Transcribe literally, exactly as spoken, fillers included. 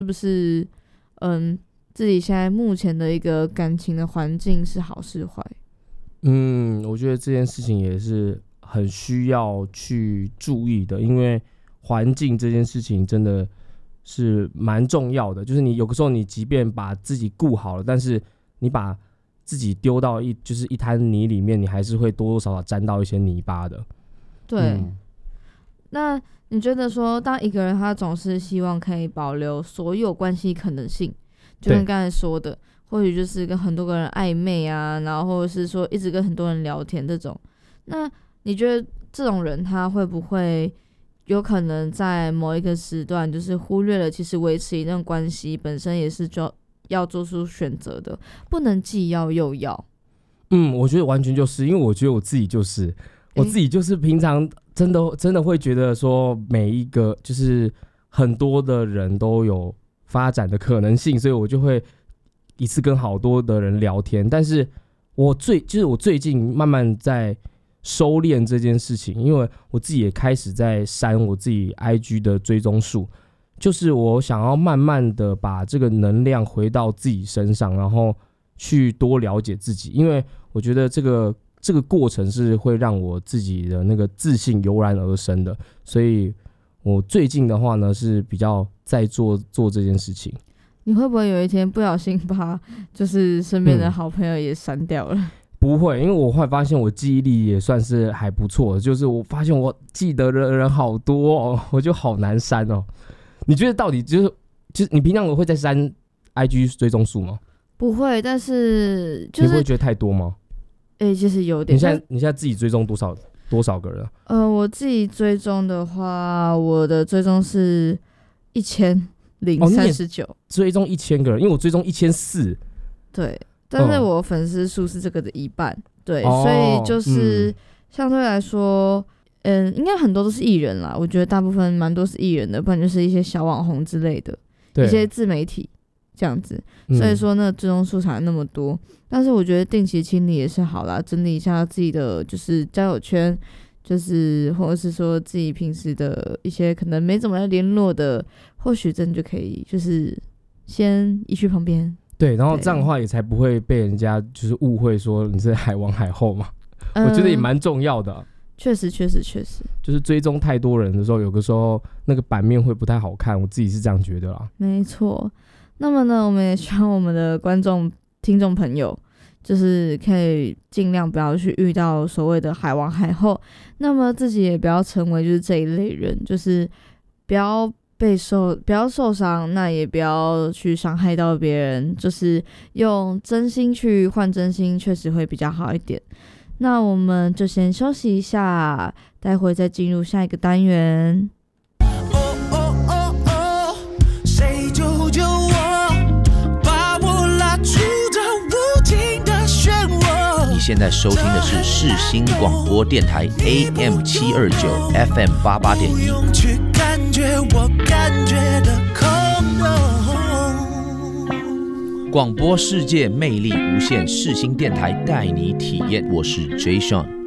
是不是嗯自己现在目前的一个感情的环境是好是坏？ 嗯，我觉得这件事情也是很需要去注意的，因为环境这件事情真的是蛮重要的。就是你有个时候你即便把自己顾好了，但是你把自己丢到一就是一滩泥里面，你还是会多多少少沾到一些泥巴的。 对， 嗯、 那你觉得说，当一个人他总是希望可以保留所有关系可能性，就跟刚才说的，或许就是跟很多个人暧昧啊，然后或者是说一直跟很多人聊天这种，那你觉得这种人他会不会有可能在某一个时段，就是忽略了其实维持一段关系本身也是就要做出选择的，不能既要又要？ 嗯，我觉得完全就是，因为我觉得我自己就是，我自己就是平常真的真的会觉得说，每一个就是很多的人都有发展的可能性，所以我就会一次跟好多的人聊天。但是我最就是我最近慢慢在收敛这件事情，因为我自己也开始在删我自己 I G 的追踪数，就是我想要慢慢的把这个能量回到自己身上，然后去多了解自己，因为我觉得这个这个过程是会让我自己的那个自信油然而生的，所以我最近的话呢是比较在做做这件事情。 你会不会有一天不小心把就是身边的好朋友也删掉了？嗯， 不会，因为我后来发现我记忆力也算是还不错，就是我发现我记得的人好多哦，我就好难删哦。你觉得到底就是就是你平常会在删 I G 追踪数吗？ 不会，但是就是你不会觉得太多吗？ 哎、欸，其实有点。 你现在你现在自己追踪多少多少个人？ 呃，我自己追踪的话，我的追踪是一千零三十九， 追踪一千个人，因为我追踪一千四。 对，但是我粉丝数是这个的一半，对， 哦、 所以就是相对来说，嗯，应该很多都是艺人啦。我觉得大部分蛮多是艺人的，不然就是一些小网红之类的，一些自媒体这样子。所以说那个追踪数才那么多。但是我觉得定期清理也是好啦，整理一下自己的就是交友圈，就是或者是说自己平时的一些可能没怎么来联络的，或许真的就可以就是先移去旁边。 对，然后这样的话也才不会被人家就是误会说你是海王海后嘛。嗯、我觉得也蛮重要的。 确实确实确实， 就是追踪太多人的时候，有个时候那个版面会不太好看，我自己是这样觉得啦。 没错。那么呢，我们也希望我们的观众听众朋友就是可以尽量不要去遇到所谓的海王海后，那么自己也不要成为就是这一类人，就是不要被受不要受伤，那也不要去伤害到别人，就是用真心去换真心，确实会比较好一点。那我们就先休息一下，待会再进入下一个单元。 现在收听的是世新广播电台 A M 七二九 F M 八八点一。广播世界魅力无限，世新电台带你体验。我是 J. Sean。